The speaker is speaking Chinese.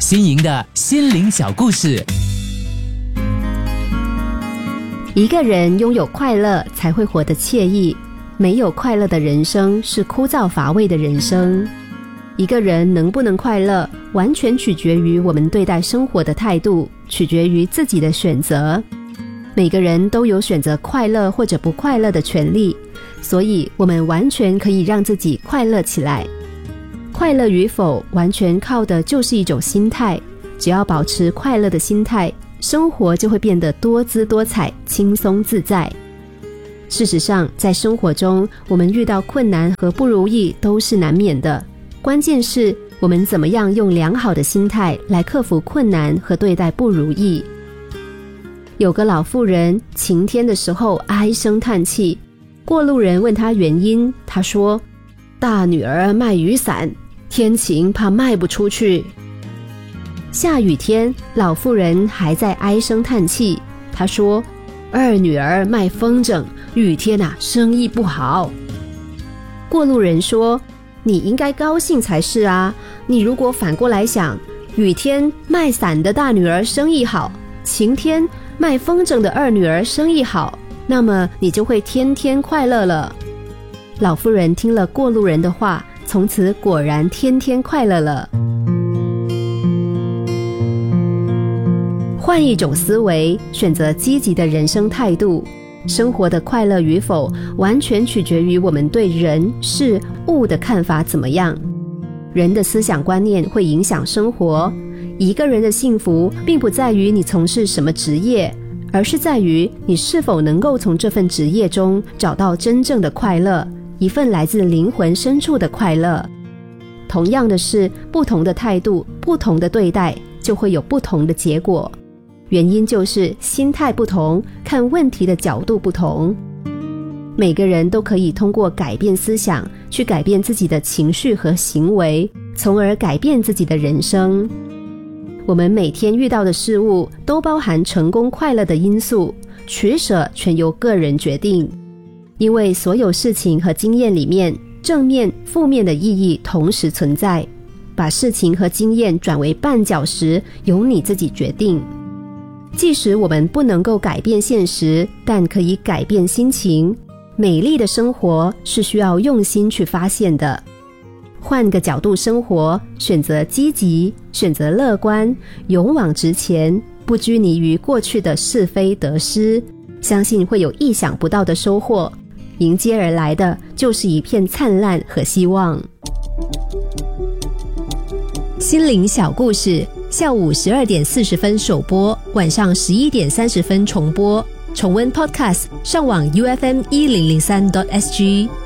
新颖的心灵小故事。 一个人拥有快乐才会活得惬意，没有快乐的人生是枯燥乏味的人生。一个人能不能快乐，完全取决于我们对待生活的态度，取决于自己的选择。每个人都有选择快乐或者不快乐的权利，所以我们完全可以让自己快乐起来。快乐与否，完全靠的就是一种心态。只要保持快乐的心态，生活就会变得多姿多彩，轻松自在。事实上，在生活中，我们遇到困难和不如意都是难免的。关键是我们怎么样用良好的心态来克服困难和对待不如意。有个老妇人晴天的时候唉声叹气，过路人问她原因，她说：大女儿卖雨伞，天晴怕卖不出去。下雨天，老妇人还在唉声叹气，她说：二女儿卖风筝，雨天生意不好。过路人说：你应该高兴才是啊，你如果反过来想，雨天卖伞的大女儿生意好，晴天卖风筝的二女儿生意好，那么你就会天天快乐了。老妇人听了过路人的话，从此果然天天快乐了。换一种思维，选择积极的人生态度，生活的快乐与否，完全取决于我们对人事物的看法怎么样。人的思想观念会影响生活。一个人的幸福并不在于你从事什么职业，而是在于你是否能够从这份职业中找到真正的快乐，一份来自灵魂深处的快乐。同样的是，不同的态度，不同的对待，就会有不同的结果。原因就是心态不同，看问题的角度不同。每个人都可以通过改变思想，去改变自己的情绪和行为，从而改变自己的人生。我们每天遇到的事物都包含成功快乐的因素，取舍全由个人决定。因为所有事情和经验里面，正面负面的意义同时存在，把事情和经验转为绊脚石，由你自己决定。即使我们不能够改变现实，但可以改变心情。美丽的生活是需要用心去发现的。换个角度生活，选择积极，选择乐观，勇往直前，不拘泥于过去的是非得失，相信会有意想不到的收获。迎接而来的就是一片灿烂和希望。心灵小故事，下午12点40分首播，晚上11点30分重播。重温 Podcast， 上网 UFM1003.SG。